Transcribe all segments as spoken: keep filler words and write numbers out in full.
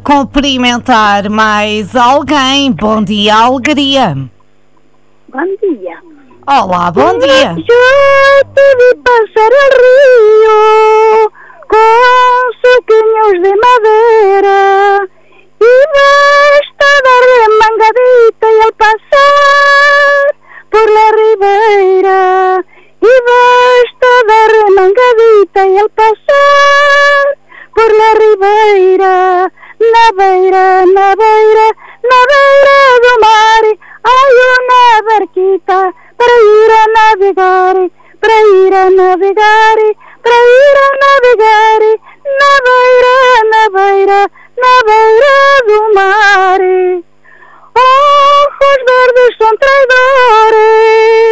cumprimentar mais alguém. Bom dia, alegria. Bom dia. Olá, bom dia. Eu te vi passar o rio com suquinhos de madeira e basta dar mangadita e al passar por la ribeira e basta dar mangadita e al passar por la ribeira, na beira, na beira, na beira do mar, hay una barquita para ir a navegar, para ir a navegar, para ir a navegar, na beira, na beira, na beira do mar. Ojos verdes são traidores,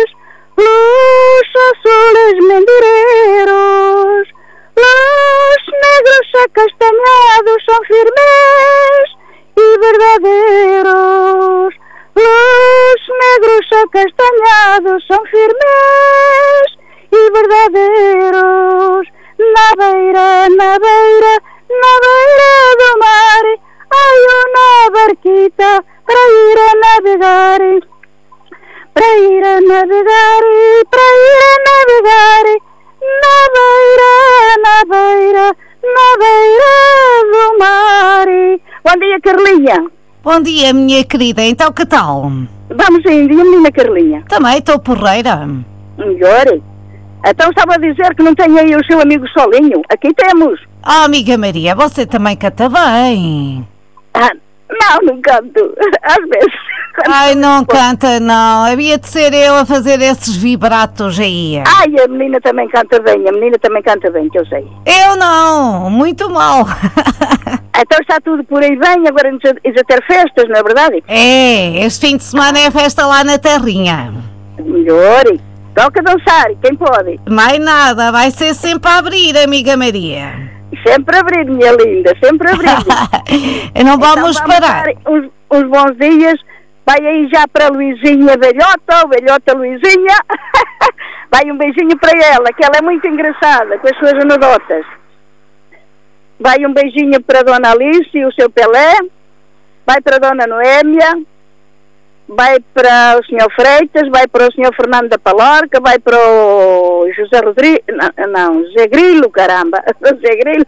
los azules mendireros, los negros acastañados são firmes e verdadeiros. Los negros acastañados são firmes e verdadeiros. Na beira, na beira, na beira do mar, hay una barquita para ir a navegar, para ir a navegar, para ir a navegar, na beira, na beira, na beira do mar. Bom dia, Carlinha. Bom dia, minha querida. Então, que tal? Vamos ainda, e a menina Carlinha? Também estou porreira. Melhor. Então estava a dizer que não tem aí o seu amigo Solinho. Aqui temos. Ah, amiga Maria, você também canta bem. Ah, não, não canto. Às vezes. Ai, não canta não. Havia de ser eu a fazer esses vibratos aí. Ai, a menina também canta bem. A menina também canta bem, que eu sei. Eu não. Muito mal. Então está tudo por aí bem. Agora vamos a ter festas, não é verdade? É, este fim de semana é festa lá na terrinha. Melhor. Toca dançar, quem pode? Mais nada, vai ser sempre a abrir, amiga Maria. Sempre a abrir, minha linda, sempre a abrir. Não vamos, então, vamos parar. Uns, uns bons dias. Vai aí já para a Luizinha Velhota, ou Velhota Luizinha. Vai um beijinho para ela, que ela é muito engraçada com as suas anedotas. Vai um beijinho para a Dona Alice e o seu Pelé. Vai para a Dona Noémia. Vai para o senhor Freitas, vai para o senhor Fernando da Palorca, vai para o José Rodrigues, não, não, José Grilo, caramba, José Grilo,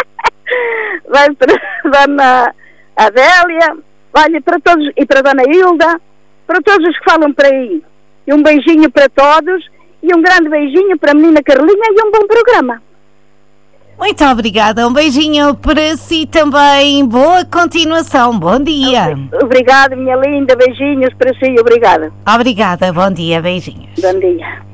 vai para a Dona Adélia, vai para todos, e para a Dona Hilda, para todos os que falam por aí. E um beijinho para todos, e um grande beijinho para a menina Carlinha e um bom programa. Muito obrigada, um beijinho para si também, boa continuação, bom dia. Obrigada, minha linda, beijinhos para si, obrigada. Obrigada, bom dia, beijinhos. Bom dia.